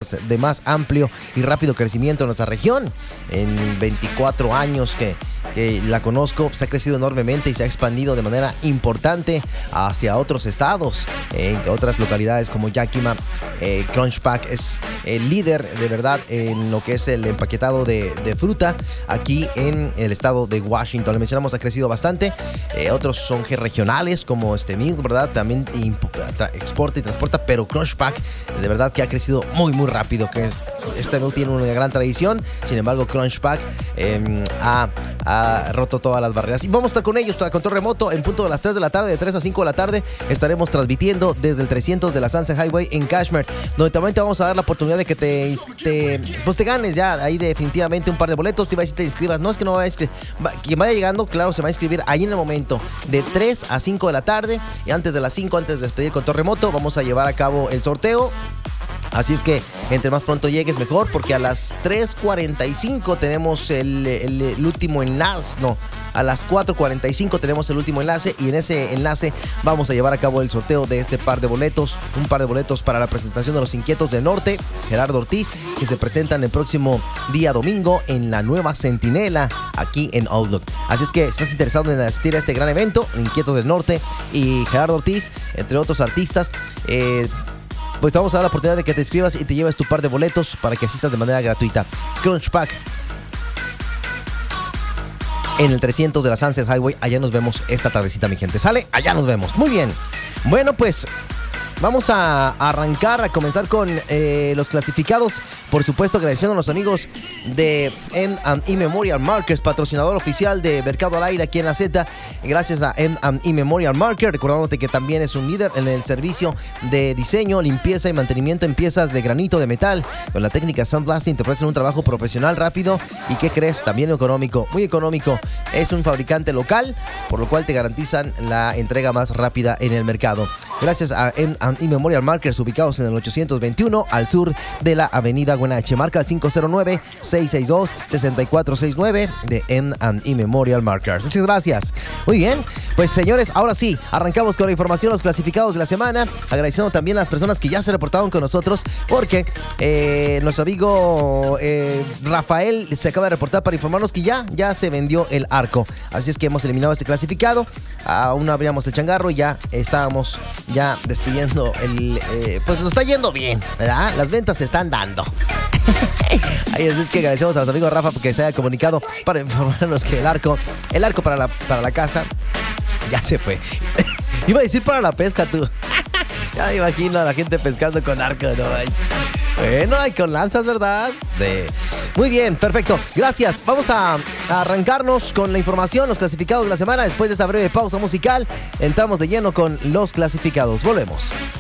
de más amplio y rápido crecimiento en nuestra región. En 24 años que la conozco, se ha crecido enormemente y se ha expandido de manera importante hacia otros estados, en otras localidades como Yakima. Crunch Pack es el líder de verdad en lo que es el empaquetado de fruta aquí en el estado de Washington. Le mencionamos, ha crecido bastante. Otros son regionales como Milk, ¿verdad? También exporta y transporta, pero Crunch Pack de verdad que ha crecido muy muy rápido. Milk tiene una gran tradición, sin embargo Crunch Pack ha roto todas las barreras. Y vamos a estar con ellos, con control remoto, en punto de las 3 de la tarde, de 3 a 5 de la tarde. Estaremos transmitiendo desde el 300 de la Sunset Highway en Cashmere, donde también te vamos a dar la oportunidad de que te ganes ya ahí definitivamente un par de boletos. Te iba a decir te inscribas, no es que no vaya a inscribir. Quien vaya llegando, claro, se va a inscribir ahí en el momento, de 3 a 5 de la tarde. Y antes de las 5, antes de despedir control remoto, vamos a llevar a cabo el sorteo. Así es que entre más pronto llegues mejor, porque a las 3:45 tenemos el último enlace. No, a las 4:45 tenemos el último enlace, y en ese enlace vamos a llevar a cabo el sorteo de este par de boletos. Un par de boletos para la presentación de Los Inquietos del Norte, Gerardo Ortiz, que se presentan el próximo día domingo en la Nueva Centinela, aquí en Outlook. Así es que si estás interesado en asistir a este gran evento, Inquietos del Norte y Gerardo Ortiz, entre otros artistas, pues te vamos a dar la oportunidad de que te inscribas y te lleves tu par de boletos para que asistas de manera gratuita. Crunch Pack en el 300 de la Sunset Highway. Allá nos vemos esta tardecita, mi gente. ¿Sale? Allá nos vemos. Muy bien. Bueno, pues vamos a arrancar, a comenzar con los clasificados. Por supuesto, agradeciendo a los amigos de M&E Memorial Markers, patrocinador oficial de Mercado al Aire aquí en la Z. Gracias a M&E Memorial Marker, recordándote que también es un líder en el servicio de diseño, limpieza y mantenimiento en piezas de granito de metal. Con la técnica Sandblasting te ofrecen un trabajo profesional rápido y, ¿qué crees? También económico, muy económico. Es un fabricante local, por lo cual te garantizan la entrega más rápida en el mercado. Gracias a M&E Memorial Markers, ubicados en el 821 al sur de la avenida Guanache. Marca al 509-662-6469 de M&E Memorial Markers. Muchas gracias. Muy bien, pues señores, ahora sí, arrancamos con la información, los clasificados de la semana. Agradeciendo también a las personas que ya se reportaron con nosotros, porque nuestro amigo Rafael se acaba de reportar para informarnos que ya se vendió el arco. Así es que hemos eliminado este clasificado. Aún no abríamos el changarro y ya estábamos despidiendo pues nos está yendo bien, ¿verdad? Las ventas se están dando. Ahí es que agradecemos a los amigos de Rafa porque se haya comunicado para informarnos que el arco para la casa ya se fue. Iba a decir para la pesca, tú. Ya me imagino a la gente pescando con arco, ¿no? Bueno, hay con lanzas, ¿verdad? Muy bien, perfecto. Gracias. Vamos a arrancarnos con la información, los clasificados de la semana. Después de esta breve pausa musical, entramos de lleno con los clasificados. Volvemos.